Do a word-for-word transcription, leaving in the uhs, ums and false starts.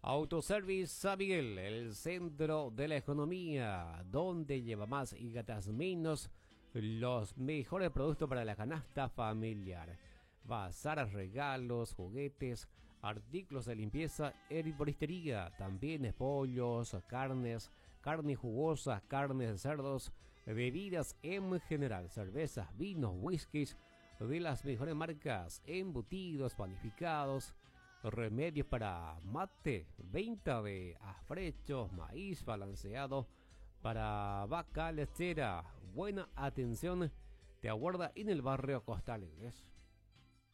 Autoservice San Miguel, el centro de la economía, donde lleva más y gastas menos, los mejores productos para la canasta familiar. Bazar, regalos, juguetes, artículos de limpieza, herboristería, también pollos, carnes, carnes jugosas, carnes de cerdos, bebidas en general, cervezas, vinos, whiskies, de las mejores marcas, embutidos, panificados, remedios para mate, venta de afrechos, maíz balanceado, para vaca lechera. Buena atención te aguarda en el barrio Costales.